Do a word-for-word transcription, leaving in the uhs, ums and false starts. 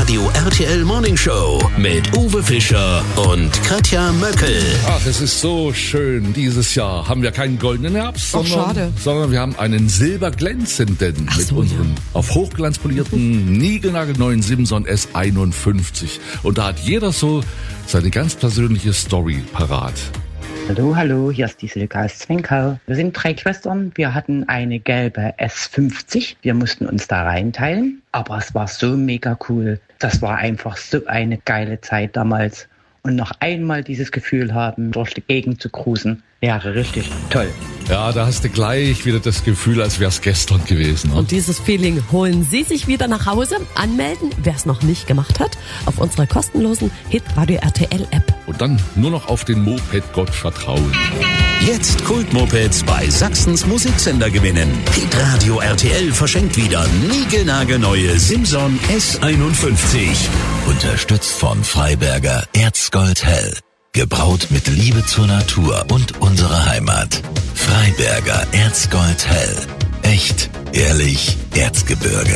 Radio R T L Morning Show mit Uwe Fischer und Katja Möckel. Ach, es ist so schön. Dieses Jahr haben wir keinen goldenen Herbst, Ach, sondern, schade. sondern wir haben einen silberglänzenden Ach mit so, unserem ja. auf Hochglanz polierten, niegelnagelneuen Simson S einundfünfzig. Und da hat jeder so seine ganz persönliche Story parat. Hallo, hallo, hier ist die Silke aus Zwenkau. Wir sind drei Schwestern. Wir hatten eine gelbe S fünfzig. Wir mussten uns da reinteilen. Aber es war so mega cool. Das war einfach so eine geile Zeit damals. Und noch einmal dieses Gefühl haben, durch die Gegend zu cruisen, wäre richtig toll. Ja, da hast du gleich wieder das Gefühl, als wäre es gestern gewesen. Ne? Und dieses Feeling holen Sie sich wieder nach Hause. Anmelden, wer es noch nicht gemacht hat, auf unserer kostenlosen Hitradio R T L App. Und dann nur noch auf den Moped-Gott vertrauen. Jetzt Kultmopeds bei Sachsens Musiksender gewinnen. Hitradio R T L verschenkt wieder niegelnagelneue Simson S einundfünfzig. Unterstützt von Freiberger Erzgold Hell. Gebraut mit Liebe zur Natur und unserer Heimat. Freiberger Erzgold Hell. Echt, ehrlich, Erzgebirge.